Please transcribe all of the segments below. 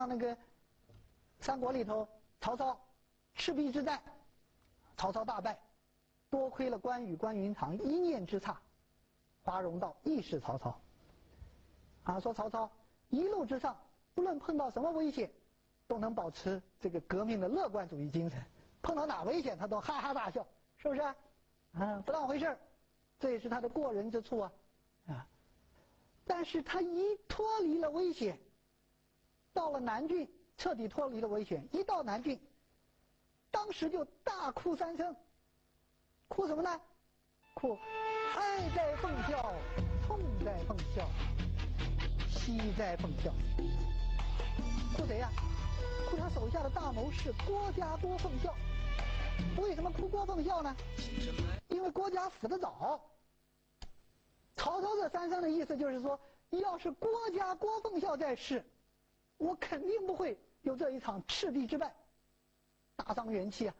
那个三国里头，曹操赤壁之战，曹操大败，多亏了关羽、关云长一念之差，华容道亦是曹操。说曹操一路之上，不论碰到什么危险，都能保持这个革命的乐观主义精神，碰到哪危险他都哈哈大笑，是不是？不当回事，这也是他的过人之处啊。但是他一脱离了危险，到了南郡，彻底脱离了危险，一到南郡，当时就大哭三声。哭什么呢？哭哀哉奉孝，痛哉奉孝，惜哉奉孝。哭谁呀？哭他手下的大谋士郭嘉、郭奉孝。为什么哭郭奉孝呢？因为郭嘉死得早。曹操这三声的意思就是说，要是郭嘉、郭奉孝在世，我肯定不会有这一场赤壁之败，大伤元气啊。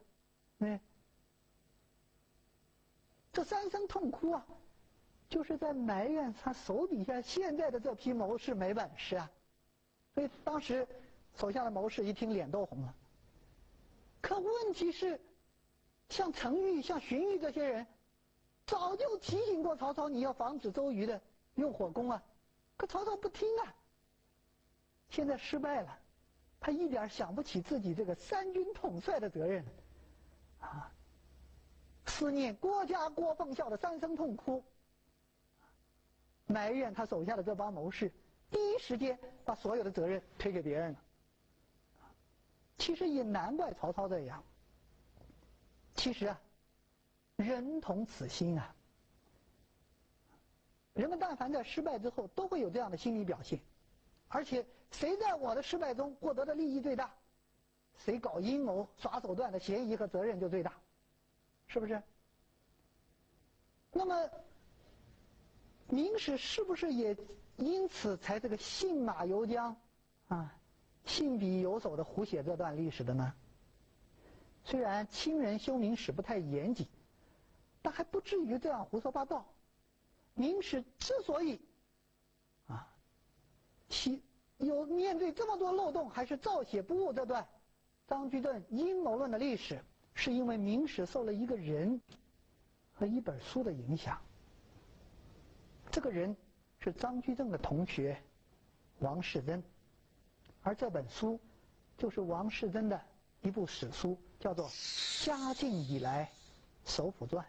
这三声痛哭啊，就是在埋怨他手底下现在的这批谋士没本事啊。所以当时手下的谋士一听脸都红了。可问题是，像程昱、像荀彧这些人，早就提醒过曹操，你要防止周瑜的用火攻啊，可曹操不听啊。现在失败了，他一点想不起自己这个三军统帅的责任思念郭嘉、郭奉孝的三声痛哭，埋怨他手下的这帮谋士，第一时间把所有的责任推给别人了。其实也难怪曹操这样。其实人同此心啊。人们但凡在失败之后，都会有这样的心理表现。而且谁在我的失败中获得的利益最大，谁搞阴谋耍手段的嫌疑和责任就最大，是不是？那么明史是不是也因此才这个信马由缰信笔由手的胡写这段历史的呢？虽然清人修明史不太严谨，但还不至于这样胡说八道。明史之所以有面对这么多漏洞还是照写不误这段张居正阴谋论的历史，是因为明史受了一个人和一本书的影响。这个人是张居正的同学王士祯，而这本书就是王士祯的一部史书，叫做《嘉靖以来首辅传》。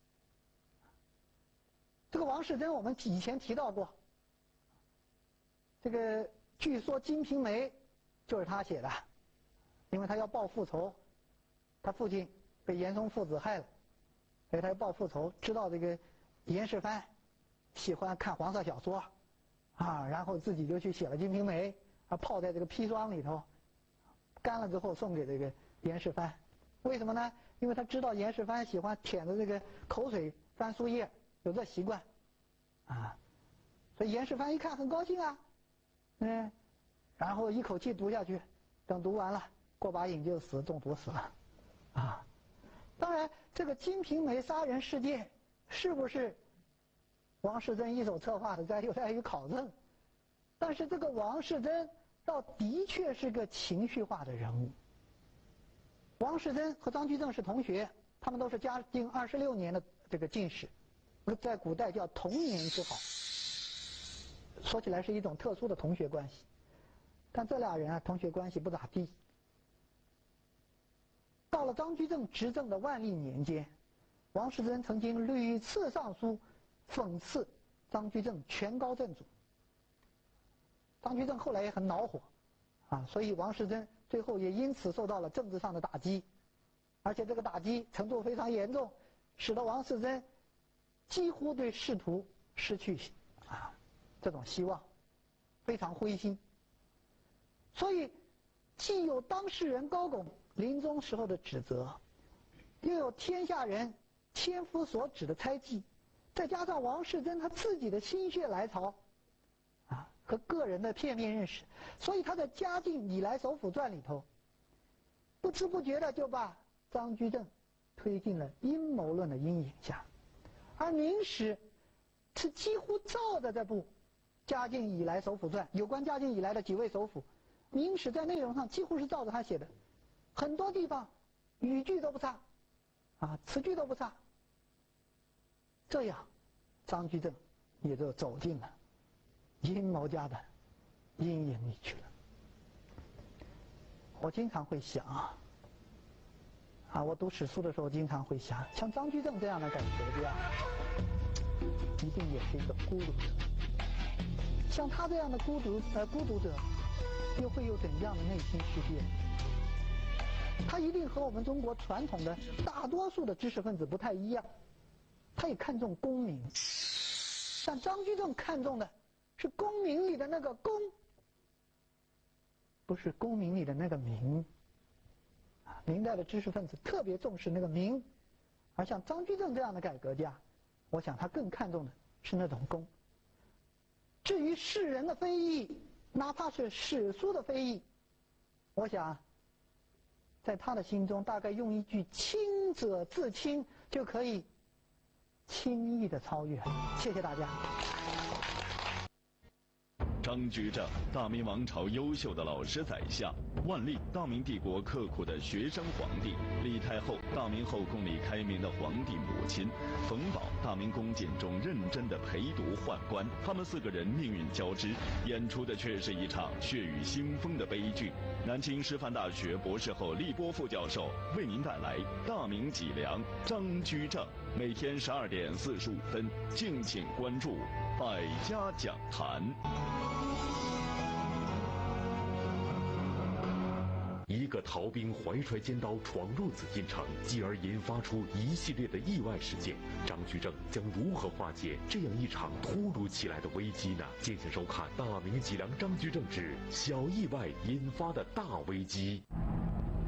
这个王士祯我们以前提到过，这个据说《金瓶梅》就是他写的，因为他要报父仇，他父亲被严嵩父子害了，所以他要报父仇，知道这个严世蕃喜欢看黄色小说然后自己就去写了《金瓶梅》泡在这个砒霜里头，干了之后送给这个严世蕃。为什么呢？因为他知道严世蕃喜欢舔着这个口水翻书页，有这习惯所以严世蕃一看很高兴然后一口气读下去，等读完了过把瘾就死，中毒死了当然这个《金瓶梅》杀人事件是不是王士祯一手策划的，在有待于考证。但是这个王士祯倒的确是个情绪化的人物。王士祯和张居正是同学，他们都是嘉靖26年的这个进士，在古代叫同年之好，说起来是一种特殊的同学关系。但这俩人同学关系不咋地。到了张居正执政的万历年间，王士祯曾经屡次上书讽刺张居正权高震主。张居正后来也很恼火所以王士祯最后也因此受到了政治上的打击，而且这个打击程度非常严重，使得王士祯几乎对仕途失去这种希望，非常灰心。所以既有当事人高拱临终时候的指责，又有天下人千夫所指的猜忌，再加上王士祯他自己的心血来潮和个人的片面认识，所以他在《嘉靖以来首辅传》里头不知不觉的就把张居正推进了阴谋论的阴影下。而明史是几乎照着这部《嘉靖以来首辅传》有关嘉靖以来的几位首辅明史在内容上几乎是照着他写的，很多地方语句都不差，词句都不差。这样，张居正也就走进了阴谋家的阴影里去了。我经常会想我读史书的时候经常会想，像张居正这样的改革家，一定也是一个孤独者。像他这样的孤独者，又会有怎样的内心世界？他一定和我们中国传统的大多数的知识分子不太一样，他也看重功名，但张居正看重的是功名里的那个功，不是功名里的那个名。明代的知识分子特别重视那个名，而像张居正这样的改革家，我想他更看重的是那种功。至于世人的非议，哪怕是史书的非议，我想在他的心中大概用一句清者自清就可以轻易的超越。谢谢大家。 张居正，大明王朝优秀的老师宰相；万历，大明帝国刻苦的学生皇帝；李太后，大明后宫里开明的皇帝母亲；冯保，大明宫禁中认真的陪读宦官。他们4个人命运交织，演出的却是一场血雨腥风的悲剧。南京师范大学博士后厉波副教授为您带来《大明脊梁》张居正，每天12点45分，敬请关注百家讲坛。 一个逃兵怀揣尖刀闯入紫禁城，继而引发出一系列的意外事件。张居正将如何化解这样一场突如其来的危机呢？敬请收看《大明脊梁张居正之小意外引发的大危机》。